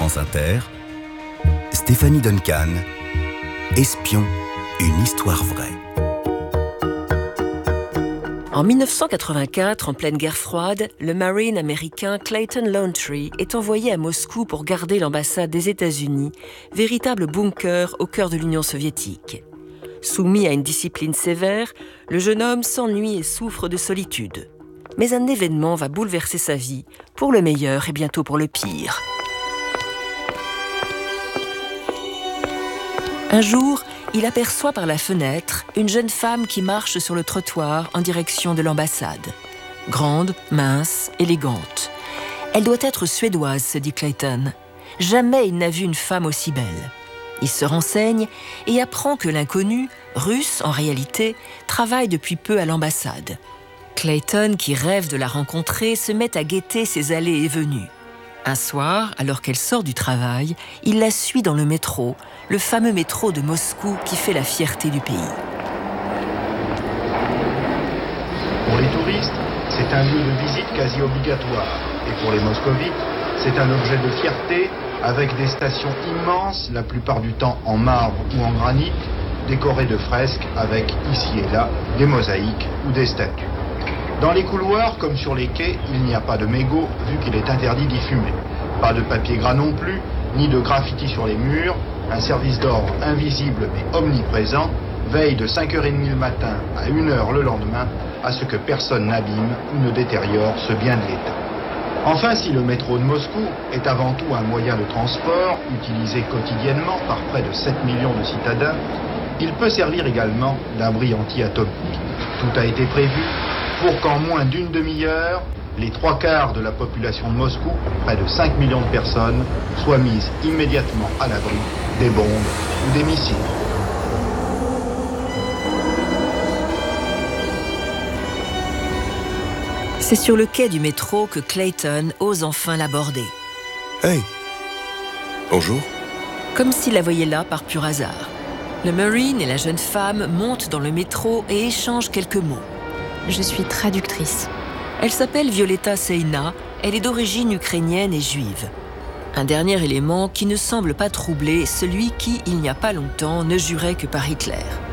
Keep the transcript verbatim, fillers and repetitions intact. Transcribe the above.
France Inter, Stéphanie Duncan, Espion, une histoire vraie. En mille neuf cent quatre-vingt-quatre, en pleine guerre froide, le Marine américain Clayton Launtree est envoyé à Moscou pour garder l'ambassade des États-Unis, véritable bunker au cœur de l'Union soviétique. Soumis à une discipline sévère, le jeune homme s'ennuie et souffre de solitude. Mais un événement va bouleverser sa vie, pour le meilleur et bientôt pour le pire. Un jour, il aperçoit par la fenêtre une jeune femme qui marche sur le trottoir en direction de l'ambassade. Grande, mince, élégante. Elle doit être suédoise, se dit Clayton. Jamais il n'a vu une femme aussi belle. Il se renseigne et apprend que l'inconnu, russe en réalité, travaille depuis peu à l'ambassade. Clayton, qui rêve de la rencontrer, se met à guetter ses allées et venues. Un soir, alors qu'elle sort du travail, il la suit dans le métro, le fameux métro de Moscou qui fait la fierté du pays. Pour les touristes, c'est un lieu de visite quasi obligatoire. Et pour les moscovites, c'est un objet de fierté avec des stations immenses, la plupart du temps en marbre ou en granit, décorées de fresques avec, ici et là, des mosaïques ou des statues. Dans les couloirs, comme sur les quais, il n'y a pas de mégots, vu qu'il est interdit d'y fumer. Pas de papier gras non plus, ni de graffiti sur les murs. Un service d'ordre invisible mais omniprésent veille de cinq heures trente le matin à une heure le lendemain à ce que personne n'abîme ou ne détériore ce bien de l'État. Enfin, si le métro de Moscou est avant tout un moyen de transport utilisé quotidiennement par près de sept millions de citadins, il peut servir également d'abri anti-atomique. Tout a été prévu pour qu'en moins d'une demi-heure, les trois quarts de la population de Moscou, près de cinq millions de personnes, soient mises immédiatement à l'abri des bombes ou des missiles. C'est sur le quai du métro que Clayton ose enfin l'aborder. Hey! Bonjour. Comme s'il la voyait là par pur hasard. Le Marine et la jeune femme montent dans le métro et échangent quelques mots. Je suis traductrice. Elle s'appelle Violeta Seina, elle est d'origine ukrainienne et juive. Un dernier élément qui ne semble pas troubler celui qui, il n'y a pas longtemps, ne jurait que par Hitler.